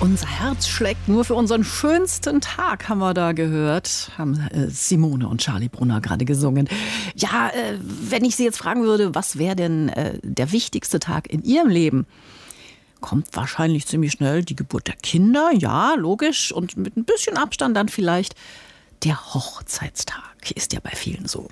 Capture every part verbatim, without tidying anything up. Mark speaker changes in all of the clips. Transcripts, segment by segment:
Speaker 1: Unser Herz schlägt nur für unseren schönsten Tag, haben wir da gehört. Haben äh, Simone und Charlie Brunner gerade gesungen. Ja, äh, wenn ich Sie jetzt fragen würde, was wäre denn äh, der wichtigste Tag in Ihrem Leben? Kommt wahrscheinlich ziemlich schnell die Geburt der Kinder, ja, logisch. Und mit ein bisschen Abstand dann vielleicht der Hochzeitstag. Ist ja bei vielen so.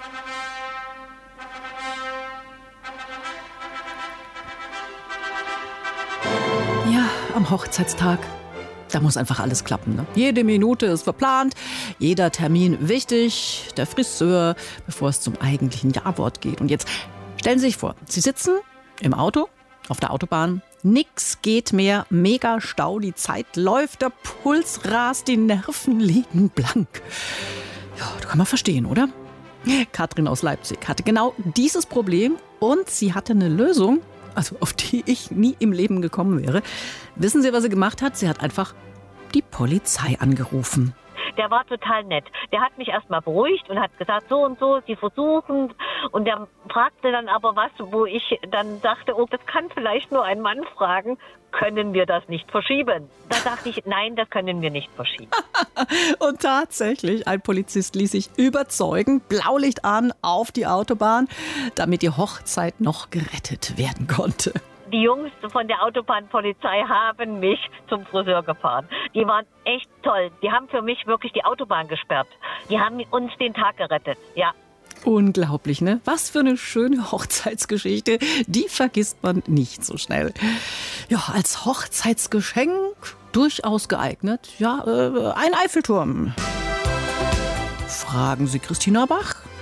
Speaker 1: Ja, am Hochzeitstag, da muss einfach alles klappen. Ne? Jede Minute ist verplant, jeder Termin wichtig, der Friseur, bevor es zum eigentlichen Ja-Wort geht. Und jetzt stellen Sie sich vor, Sie sitzen im Auto, auf der Autobahn, nix geht mehr, mega Stau, die Zeit läuft, der Puls rast, die Nerven liegen blank. Ja, das kann man verstehen, oder? Katrin aus Leipzig hatte genau dieses Problem und sie hatte eine Lösung, also auf die ich nie im Leben gekommen wäre. Wissen Sie, was sie gemacht hat? Sie hat einfach die Polizei angerufen.
Speaker 2: Der war total nett. Der hat mich erstmal beruhigt und hat gesagt, so und so, Sie versuchen. Und der fragte dann aber was, wo ich dann dachte, oh, das kann vielleicht nur ein Mann fragen. Können wir das nicht verschieben? Da dachte ich, nein, das können wir nicht verschieben.
Speaker 1: Und tatsächlich, ein Polizist ließ sich überzeugen, Blaulicht an auf die Autobahn, damit die Hochzeit noch gerettet werden konnte.
Speaker 2: Die Jungs von der Autobahnpolizei haben mich zum Friseur gefahren. Die waren echt toll. Die haben für mich wirklich die Autobahn gesperrt. Die haben uns den Tag gerettet, ja.
Speaker 1: Unglaublich, ne? Was für eine schöne Hochzeitsgeschichte. Die vergisst man nicht so schnell. Ja, als Hochzeitsgeschenk durchaus geeignet. Ja, äh, ein Eiffelturm. Fragen Sie Christina Bach.